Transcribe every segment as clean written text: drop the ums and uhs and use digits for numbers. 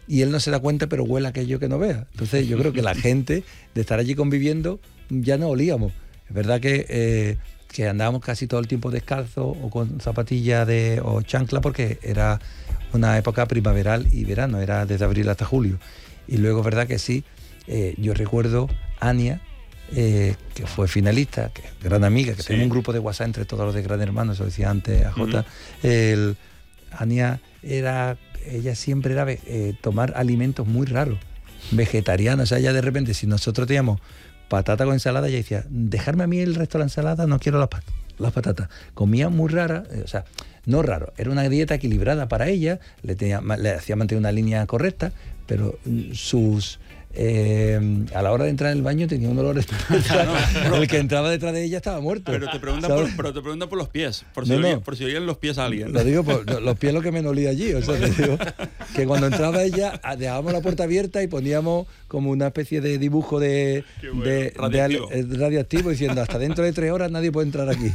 y él no se da cuenta, pero huele aquello que no vea. Entonces yo creo que la gente, de estar allí conviviendo, ya no olíamos. Es verdad que andábamos casi todo el tiempo descalzos o con zapatillas o chancla, porque era una época primaveral y verano, era desde abril hasta julio. Y luego es verdad que sí, yo recuerdo Ania, que fue finalista, que es gran amiga, que tenemos un grupo de WhatsApp entre todos los de Gran Hermano, eso decía antes a Jota. Ania ella siempre era tomar alimentos muy raros, vegetarianos. O sea, ella de repente, si nosotros teníamos patata con ensalada, ella decía, dejarme a mí el resto de la ensalada, no quiero las patatas. Comía muy rara, o sea, no raro, era una dieta equilibrada para ella, le hacía mantener una línea correcta, pero a la hora de entrar en el baño tenía un olor el que entraba detrás de ella estaba muerto. Pero te preguntan por los pies, por si olían los pies a alguien. Lo digo por los pies, lo que me olía allí. O sea, te digo que cuando entraba ella dejábamos la puerta abierta y poníamos como una especie de dibujo de radioactivo diciendo hasta dentro de 3 horas nadie puede entrar aquí.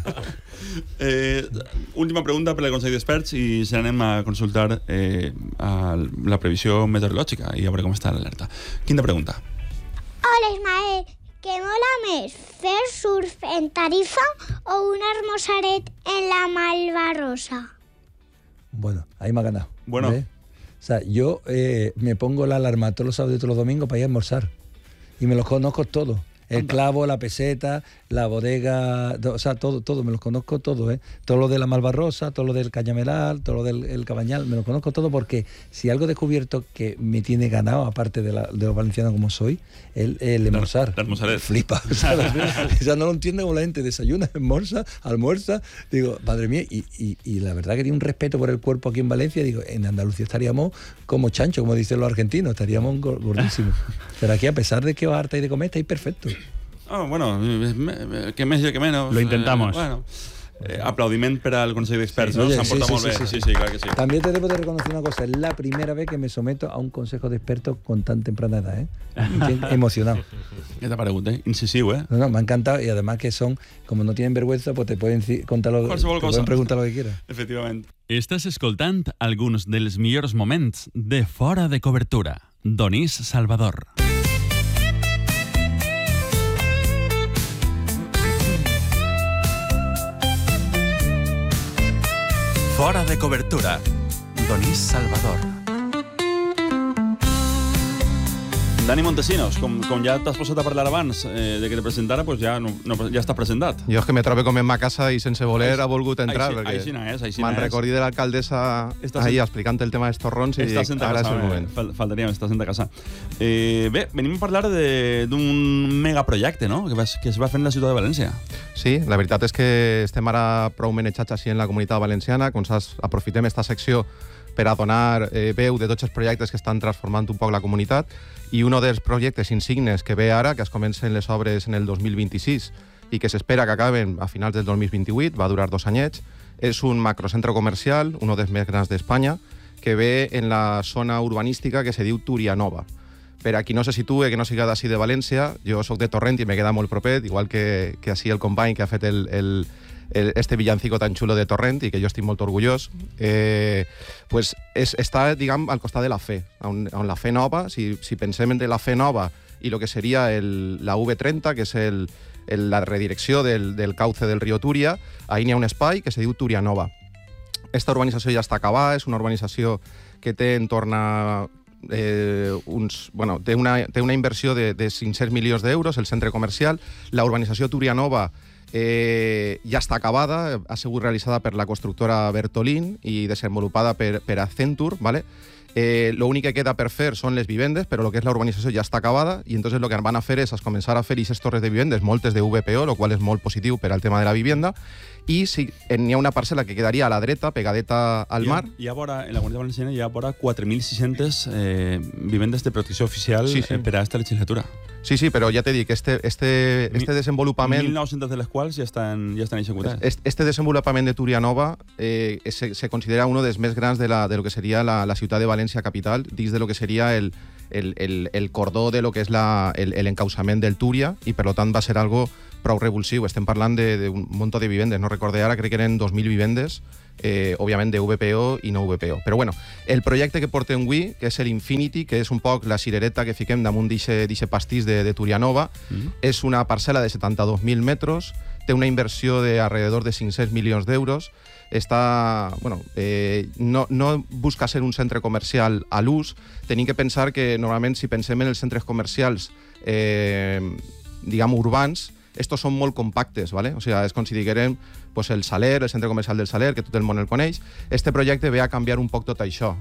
Última pregunta per al Consell d'Experts i si anem a consultar la previsió meteorològica i a veure com està l'alerta. Quinta pregunta. Hola Ismael, ¿qué mola més, fer surf en Tarifa o un hermosaret en la Malvarrosa? Bueno, ahí me ha ganado. Bueno. ¿Ves? O sea, yo me pongo la alarma todos los sábados y todos los domingos para ir a almorzar. Y me los conozco todos. El clavo, la peseta, la bodega, o sea, todo, me los conozco todos, ¿eh? Todo lo de la Malvarrosa, todo lo del Cañameral, todo lo del Cabañal, me los conozco todo porque si algo he descubierto que me tiene ganado, aparte de los valencianos como soy, el almorzar. El almorzar. Flipa. O sea, no lo entiende como la gente desayuna, almuerza. Digo, madre mía, y la verdad que tiene un respeto por el cuerpo aquí en Valencia. Digo, en Andalucía estaríamos como chancho, como dicen los argentinos, estaríamos gordísimos. Pero aquí, a pesar de que va harta y de comer, estáis perfectos. Bueno, que més i que menys. Lo intentamos. Aplaudiment per al Consell d'Experts, ¿no? S'han portat molt bé. Sí, claro que sí. También te debo de reconocer una cosa, es la primera vez que me someto a un consejo de expertos con tan temprana edad, ¿eh? Emocionado. ¿Qué te ha parecido? Incisivo, ¿eh? No, me ha encantado y además que son, como no tienen vergüenza, pues te pueden contar pueden preguntar lo que quieras. Efectivament. Estàs escoltant alguns dels millors moments de Fora de Cobertura. Donís Salvador. Fora de Cobertura, Donís Salvador. Dani Montesinos, com ja t'has posat a parlar abans de que te presentara, pues ja està presentat. Jo és que me trobo com en ma casa i sense voler ha volgut entrar, perquè me'n recordi de l'alcaldessa ahir explicant el tema dels torrons i dic, ara és el moment. Faltaria, estàs sent a casa. Bé, venim a parlar d'un megaprojecte, no?, que es va fer en la ciutat de València. Sí, la veritat és que estem ara prou manejats així en la comunitat valenciana. Com saps, aprofitem esta secció per a donar veu de tots els projectes que estan transformant un poc la comunitat, i un dels projectes insignes que ve ara, que es comencen les obres en el 2026 i que s'espera que acaben a finals del 2028, va durar 2 anyets, és un macrocentre comercial, un dels més grans d'Espanya, que ve en la zona urbanística que se diu Turianova. Per a qui no se situe, que no siga d'ací de València, jo soc de Torrent i me queda molt propet, igual que així el company que ha fet este villancico tan xulo de Torrent i que jo estic molt orgullós, pues està, diguem, al costat de la Fe, on la Fe Nova, si pensem en la Fe Nova i el que seria la V30, que és la redirecció del cauce del riu Túria, ahí n'hi ha un espai que se diu Turianova. Esta urbanització ja està acabada, és una urbanització que té en torn a té una inversió de 500 milions d'euros, el centre comercial. La urbanització Turianova ja està acabada, ha sigut realitzada per la constructora Bertolín i desenvolupada per Accenture, ¿vale? L'únic que queda per fer són les vivendes, però el que és la urbanització ja està acabada i entonces lo que van a fer és començar a fer aquestes torres de vivendes, moltes de VPO, lo qual és molt positiu per al tema de la vivienda, i n'hi ha una parcel·la que quedaria a la dreta, pegadeta al mar. Hi ha vora, en la comunitat valenciana hi ha vora 4.600 vivendes de protecció oficial per a esta legislatura. Sí, però ja t'he dit, este desenvolupament... 1.900 de les quals ja estan executats. Este desenvolupament de Turianova se considera un dels més grans de lo que seria la ciutat de València capital, dins de lo que seria el el cordó de lo que és el encausament del Túria, i per tant va ser algo prou revulsiu. Estem parlant d'un munt de vivendes, no recordé ara, crec que eren 2.000 vivendes, òbviament de VPO i no VPO. Però bueno, el projecte que portem avui, que és l'Infinity, que és un poc la cirereta que fiquem damunt d'aquest pastís de Turianova, és una parcel·la de 72.000 metres, té una inversió de alrededor de 500 milions d'euros, no busca ser un centre comercial a l'ús. Tenim que pensar que normalment si pensem en els centres comercials diguem urbans, estos són molt compactes, ¿vale? O sea, es consideren pues, el Saler, el centre comercial del Saler, que tot el món el coneix. Este projecte ve a canviar un poc tot això.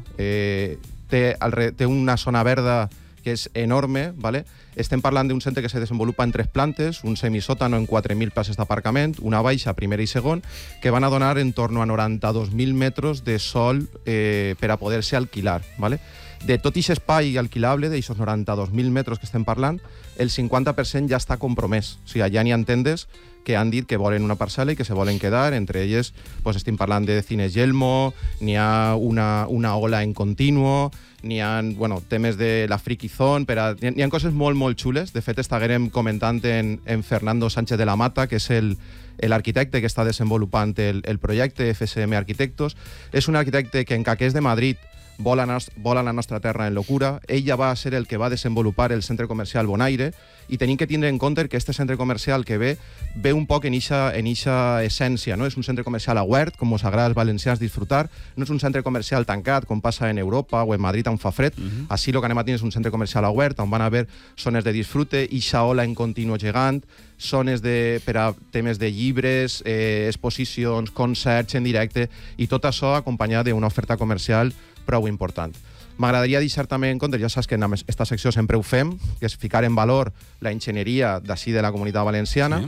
Té una zona verda que és enorme, ¿vale? Estem parlant d'un centre que se desenvolupa en 3 plantes, un semisòtano en 4.000 places d'aparcament, una baixa, primera i segon, que van a donar en torno a 92.000 metres de sòl per a poder-se alquilar, ¿vale? De tot aquest espai alquilable, d'aixòs 92.000 metres que estem parlant, el 50% ja està compromès. O sigui, ja n'hi ha tendes que han dit que volen una parcel·la i que se volen quedar. Entre elles, pues, estem parlant de Cines Yelmo, n'hi ha una ola en continuo, n'hi ha temes de la Friki Zone, n'hi ha coses molt, molt xules. De fet, estàvem comentant en Fernando Sánchez de la Mata, que és l'arquitecte que està desenvolupant el projecte FSM Arquitectos. És un arquitecte que encara que és de Madrid, vol a la nostra terra en locura. Ell ja va ser el que va desenvolupar el centre comercial Bonaire, i tenim que tindre en compte que este centre comercial que ve un poc en eixa essència, no? És un centre comercial obert, com us agrada als valencians disfrutar, no és un centre comercial tancat, com passa en Europa o en Madrid on fa fred. Així el que anem a tenir és un centre comercial obert, on van haver zones de disfrute, eixa ola en continu gegant, zones per a temes de llibres, exposicions, concerts en directe, i tot això acompanyat d'una oferta comercial prou important. M'agradaria deixar també en compte, ja saps que en aquesta secció sempre ho fem, que és ficar en valor la enginyeria d'ací de la Comunitat Valenciana.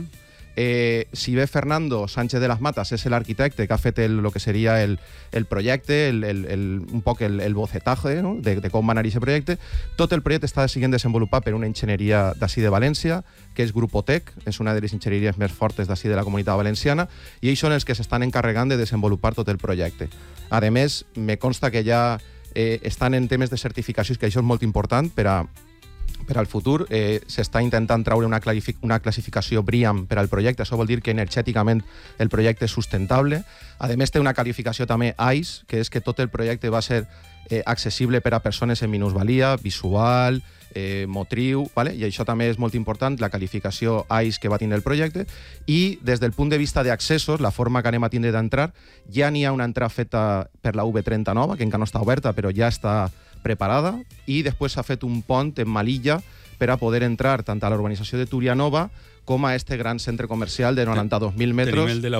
Si bé Fernando Sánchez de las Matas és l'arquitecte que ha fet el que seria el projecte, un poc el bocetaje, no? de com va anar aquest projecte, tot el projecte està sent desenvolupat per una enginyeria d'ací de València, que és Grupotec, és una de les enginyeries més fortes d'ací de la Comunitat Valenciana, i ells són els que s'estan encarregant de desenvolupar tot el projecte. A més, me consta que ja estan en temes de certificacions, que això és molt important per al futur. S'està intentant treure una classificació BREEAM per al projecte. Això vol dir que energèticament el projecte és sustentable. A més, té una qualificació també ICE, que és que tot el projecte va ser accessible per a persones en minusvalia, visual, motriu, ¿vale? I això també és molt important, la qualificació ICE que va tindre el projecte. I des del punt de vista d'accessos, la forma que anem a tindre d'entrar, ja n'hi ha una entrada feta per la V30 nova, que encara no està oberta, però ja està preparada, i després s'ha fet un pont en Malilla per a poder entrar tant a la urbanització de Turianova com a este gran centre comercial de 92.000 metres. Tenim el de la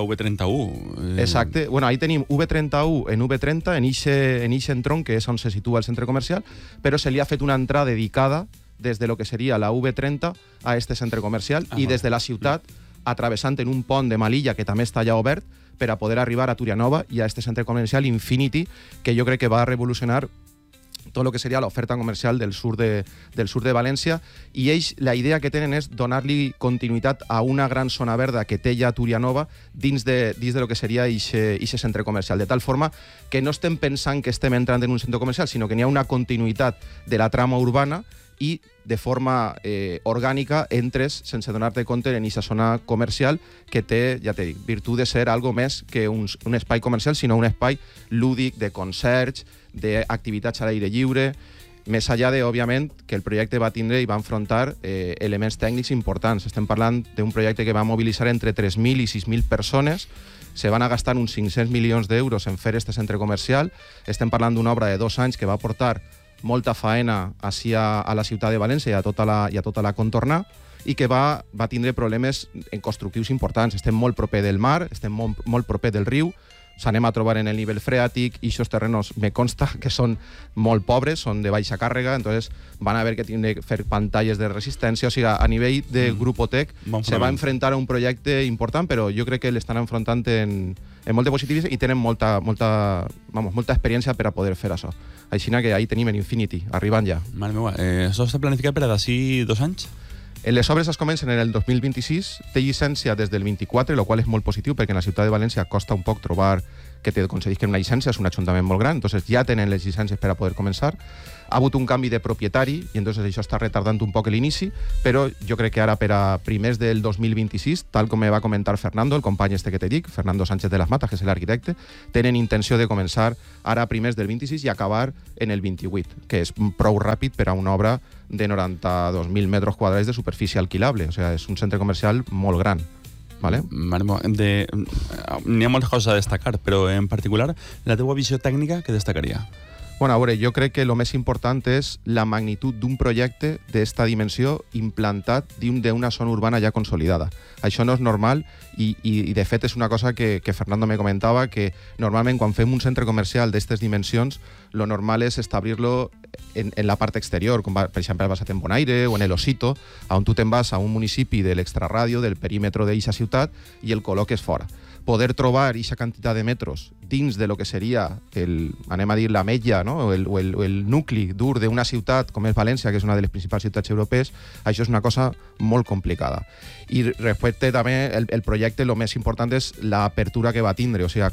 V31. Exacte. Bueno, ahí tenim V31 en V30, en ixe entron, que és on se situa el centre comercial, però se li ha fet una entrada dedicada des de lo que seria la V30 a este centre comercial, i des de la ciutat, atravessant en un pont de Malilla, que també està ja obert, per a poder arribar a Turianova i a este centre comercial Infinity, que jo crec que va a revolucionar tot el que seria l'oferta comercial del sur de València, i ells la idea que tenen és donar-li continuïtat a una gran zona verda que té ja Turianova dins de lo que seria aquest centre comercial, de tal forma que no estem pensant que estem entrant en un centre comercial, sinó que n'hi ha una continuïtat de la trama urbana i de forma orgànica entres sense donar-te compte en aquesta zona comercial que té, ja t'he dit, virtut de ser algo més que un espai comercial, sinó un espai lúdic de concerts, d'activitats a l'aire lliure, més enllà de, òbviament, que el projecte va tindre i va enfrontar elements tècnics importants. Estem parlant d'un projecte que va mobilitzar entre 3.000 i 6.000 persones, se van a gastar uns 500 milions d'euros en fer este centre comercial. Estem parlant d'una obra de 2 anys que va portar molta faena ací a la ciutat de València i a tota la contorna, i que va tindre problemes constructius importants. Estem molt proper del mar, estem molt proper del riu, s'anem a trobar en el nivell freàtic, i aquests terrenos me consta que són molt pobres, són de baixa càrrega, entonces van haver que fer pantalles de resistència. O sigui, a nivell de Grupotec se va enfrontar a un projecte important, però jo crec que l'estan enfrontant en molt de positivisme i tenen molta experiència per a poder fer això. Així que ahí tenim en Infinity, arribant ja. Mare meva, això està planificat per a d'ací 2 anys? Les obres es comencen en el 2026, té llicència des del 24, el qual és molt positiu perquè en la ciutat de València costa un poc trobar que te concedisquen una llicència, és un ajuntament molt gran, entonces ja tenen les llicències per a poder començar. Ha hagut un canvi de propietari i entonces això està retardant un poc l'inici, però jo crec que ara per a primers del 2026, tal com me va comentar Fernando, el company este que te dic, Fernando Sánchez de las Matas, que és l'arquitecte, tenen intenció de començar ara a primers del 26 i acabar en el 28, que és prou ràpid per a una obra de 92.000 metres quadrats de superfície alquilable, o sigui, és un centre comercial molt gran. ¿Vale? N'hi ha moltes coses a destacar, però en particular, la teva visió tècnica, què destacaria? Bueno, a veure, jo crec que el més important és la magnitud d'un projecte d'esta dimensió implantat d'una zona urbana ja consolidada. Això no és normal i de fet és una cosa que Fernando me comentava, que normalment quan fem un centre comercial d'aquestes dimensions, lo normal és establir-lo en la part exterior, com per exemple vas a Tembonaire o en el Osito, on tu te'n vas a un municipi de l'extrarradio, del perímetre d'eixa ciutat, i el col·loques fora. Poder trobar aquesta quantitat de metros dins de lo que seria, anem a dir, la metlla, no? o el nucli dur d'una ciutat com és València, que és una de les principals ciutats europees, això és una cosa molt complicada. I respecte també el projecte, el més important és l'apertura que va tindre, o sigui,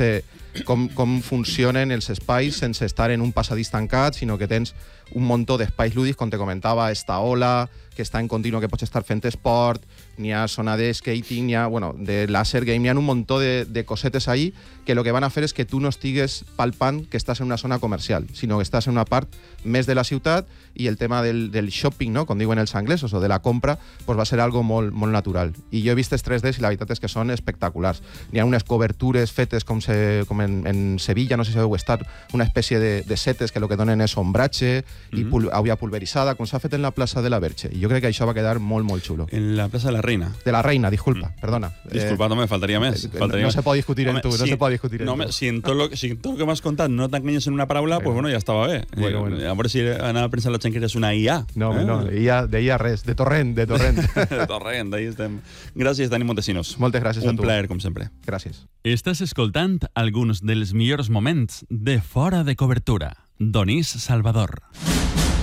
com funcionen els espais sense estar en un passadís tancat, sinó que tens un muntó d'espais lúdics, com te comentava, esta ola, que està en continu, que pots estar fent esport, n'hi ha zona de skating, n'hi ha, de laser game, n'hi ha un muntó de cosetes ahí, que lo que van a fer és que tu no estigues palpant que estàs en una zona comercial, sinó que estàs en una part més de la ciutat, i el tema del shopping, no? Com diuen els anglesos, o de la compra, pues va ser algo molt, molt natural. I jo he vist els 3Ds i la veritat és que són espectaculars. N'hi ha unes cobertures fetes com en Sevilla, no sé si heu estat, una espècie de setes que el que donen és ombratge i aigua pulveritzada, com s'ha fet en la plaça de la Verge. I jo crec que això va quedar molt, molt xulo. En la plaça de la Reina. De la Reina, disculpa, perdona. Disculpa, no me faltaria més. No se pot discutir en tu, no se pot discutir en tu. Si en tot el que m'has contat no t'enganyes en una paraula, pues bueno, ja estava bé. Bueno. A veure si anava a pensar la gent que eres una IA. No, de IA res, de torrent. De torrent, d'ahir estem. Gràcies, Dani Montesinos. Moltes gràcies a tu. Un plaer, com sempre. Gràcies. Estàs escoltant alguns dels millors moments de Fora de Cobertura. Donís Salvador.